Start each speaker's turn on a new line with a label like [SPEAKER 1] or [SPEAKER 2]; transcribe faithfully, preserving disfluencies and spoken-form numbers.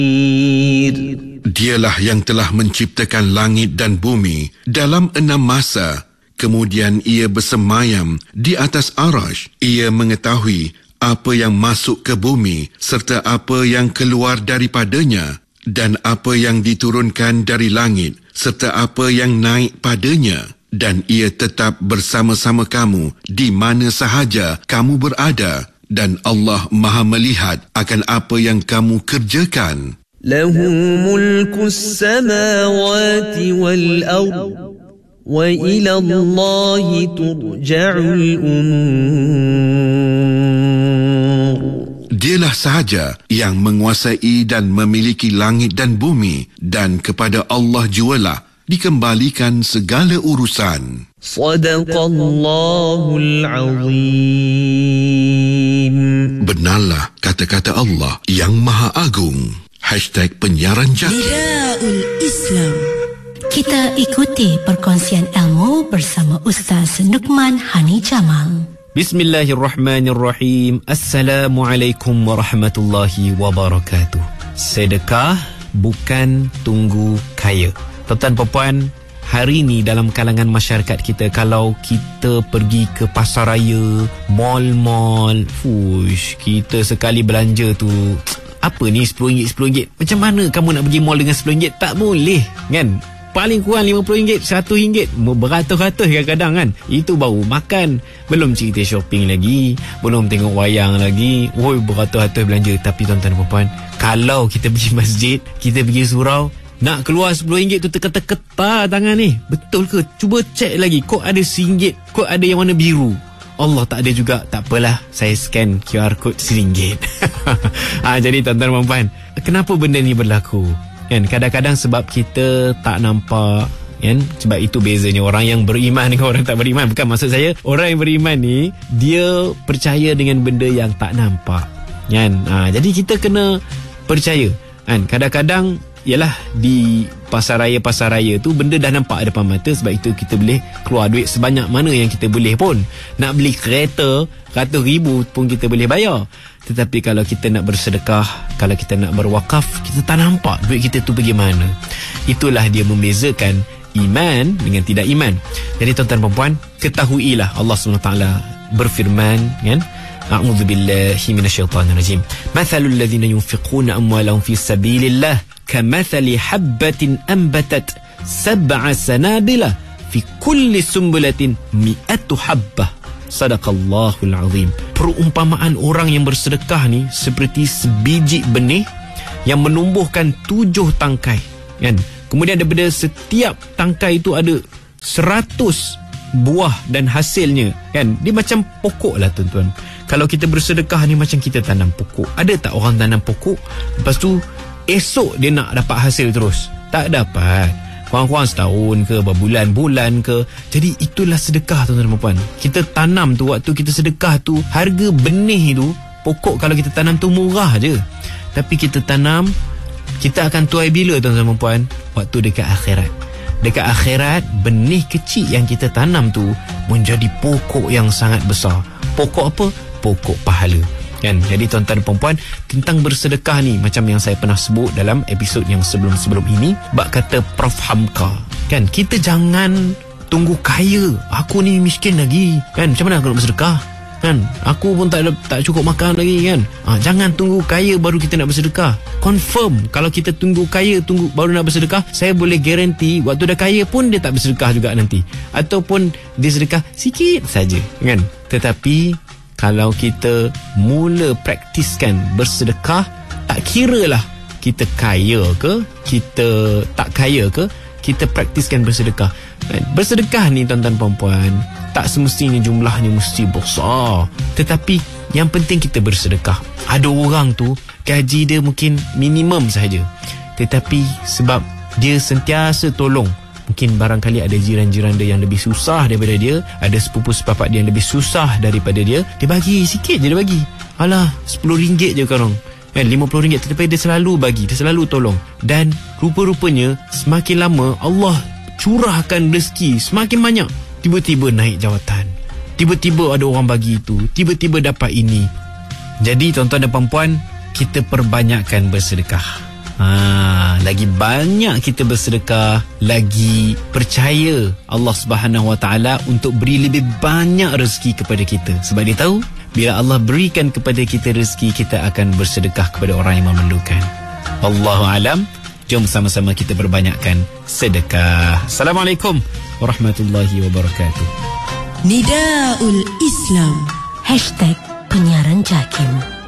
[SPEAKER 1] Dialah yang telah menciptakan langit dan bumi dalam enam masa. Kemudian ia bersemayam di atas arash. Ia mengetahui apa yang masuk ke bumi serta apa yang keluar daripadanya dan apa yang diturunkan dari langit serta apa yang naik padanya. Dan ia tetap bersama-sama kamu di mana sahaja kamu berada. Dan Allah Maha melihat akan apa yang kamu kerjakan.
[SPEAKER 2] Lahu mulkus samawati wal ard wa ila Allahi turja'ul umur.
[SPEAKER 1] Dialah sahaja yang menguasai dan memiliki langit dan bumi, dan kepada Allah jualah dikembalikan segala urusan.
[SPEAKER 2] Sadaqallahul azim.
[SPEAKER 1] Benarlah kata-kata Allah yang Maha Agung. Hashtag penyiaran Jaki.
[SPEAKER 3] Nidaul Islam. Kita ikuti perkongsian ilmu bersama Ustaz Nukman Hani Jamal.
[SPEAKER 4] Bismillahirrahmanirrahim. Assalamualaikum warahmatullahi wabarakatuh. Sedekah bukan tunggu kaya. Tuan-tuan puan, hari ni dalam kalangan masyarakat kita, kalau kita pergi ke pasar raya, mall-mall, fush, kita sekali belanja tu, apa ni sepuluh ringgit, sepuluh ringgit. Macam mana kamu nak pergi mall dengan sepuluh ringgit? Tak boleh, kan? Paling kurang lima puluh ringgit, seratus ringgit, beratus-ratus kadang-kadang, kan? Itu baru makan. Belum cerita shopping lagi, belum tengok wayang lagi. Oi, beratus-ratus belanja. Tapi tuan-tuan dan puan, kalau kita pergi masjid, kita pergi surau, nak keluar sepuluh ringgit tu terketar-ketar tangan ni. Betul ke? Cuba cek lagi. Kod ada seringgit, kod ada yang warna biru. Allah tak ada juga. Tak apalah, saya scan Q R code seringgit. ha, Jadi tuan-tuan dan puan, kenapa benda ni berlaku? Kan, kadang-kadang sebab kita tak nampak, kan? Sebab itu bezanya orang yang beriman dengan orang tak beriman. Bukan maksud saya, orang yang beriman ni, dia percaya dengan benda yang tak nampak, kan? Ha, jadi kita kena percaya, kan? Kadang-kadang ialah di pasar raya-pasar raya tu benda dah nampak depan mata. Sebab itu kita boleh keluar duit sebanyak mana yang kita boleh pun. Nak beli kereta ratus ribu pun kita boleh bayar. Tetapi kalau kita nak bersedekah, kalau kita nak berwakaf, kita tak nampak duit kita tu pergi mana. Itulah dia membezakan iman dengan tidak iman. Jadi tuan-tuan dan puan, ketahuilah Allah subhanahu wa taala berfirman, kan? A'udzu billahi minasyaitonir rajim. Mathalul ladzina yunfiquna amwalahum fi sabilillah kamathali habbatin anbatat sab'a sanabila fi kulli sumbulatin mi'atu habbah. Sadaqallahul azim. Perumpamaan orang yang bersedekah ni seperti sebiji benih yang menumbuhkan tujuh tangkai, kan? Kemudian daripada setiap tangkai itu ada seratus buah dan hasilnya, kan? Dia macam pokok lah tuan-tuan. Kalau kita bersedekah ni macam kita tanam pokok. Ada tak orang tanam pokok, lepas tu esok dia nak dapat hasil terus? Tak dapat. Kurang-kurang setahun ke, berbulan-bulan ke. Jadi itulah sedekah tuan-tuan dan puan. Kita tanam tu, waktu kita sedekah tu, harga benih tu, pokok kalau kita tanam tu murah je. Tapi kita tanam, kita akan tuai bila tuan-tuan dan puan? Waktu dekat akhirat. Dekat akhirat, benih kecil yang kita tanam tu menjadi pokok yang sangat besar. Pokok apa? Pokok pahala, kan? Jadi tuan-tuan dan puan, tentang bersedekah ni, macam yang saya pernah sebut dalam episod yang sebelum-sebelum ini, bak kata Prof Hamka, kan? Kita jangan tunggu kaya. Aku ni miskin lagi, kan? Macam mana aku nak bersedekah, kan? Aku pun tak tak cukup makan lagi, kan? Ha, jangan tunggu kaya baru kita nak bersedekah. Confirm, kalau kita tunggu kaya tunggu baru nak bersedekah, saya boleh garanti waktu dah kaya pun dia tak bersedekah juga nanti. Ataupun dia sedekah sikit saja, kan? Tetapi kalau kita mula praktiskan bersedekah, tak kiralah kita kaya ke, kita tak kaya ke, kita praktiskan bersedekah. Bersedekah ni tuan-tuan puan-puan, tak semestinya jumlahnya mesti besar. Tetapi yang penting kita bersedekah. Ada orang tu gaji dia mungkin minimum sahaja, tetapi sebab dia sentiasa tolong, mungkin barangkali ada jiran-jiran dia yang lebih susah daripada dia, ada sepupu-sepapak dia yang lebih susah daripada dia, dia bagi sikit je, dia bagi. Alah, sepuluh ringgit je korang, kan, lima puluh ringgit, tetapi dia selalu bagi, dia selalu tolong. Dan rupa-rupanya semakin lama Allah curahkan rezeki semakin banyak. Tiba-tiba naik jawatan, tiba-tiba ada orang bagi itu, tiba-tiba dapat ini. Jadi tuan-tuan dan puan-puan, kita perbanyakkan bersedekah. Ha, lagi banyak kita bersedekah, lagi percaya Allah Subhanahu Wa Taala untuk beri lebih banyak rezeki kepada kita. Sebab dia tahu bila Allah berikan kepada kita rezeki, kita akan bersedekah kepada orang yang memerlukan. Wallahu alam. Jom sama-sama kita berbanyakkan sedekah. Assalamualaikum warahmatullahi wabarakatuh.
[SPEAKER 3] Nidaul Islam Hashtag Penyiaran Jakim.